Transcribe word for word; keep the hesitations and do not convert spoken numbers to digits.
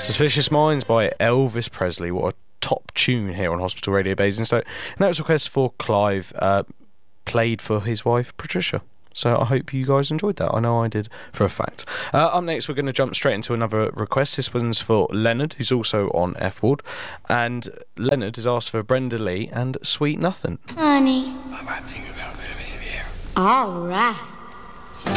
Suspicious Minds by Elvis Presley. What a top tune here on Hospital Radio Basingstoke. And that was a request for Clive, uh, played for his wife Patricia. So I hope you guys enjoyed that. I know I did for a fact. Uh, up next, we're going to jump straight into another request. This one's for Leonard, who's also on F Ward. And Leonard has asked for Brenda Lee and Sweet Nothing. Honey. All right.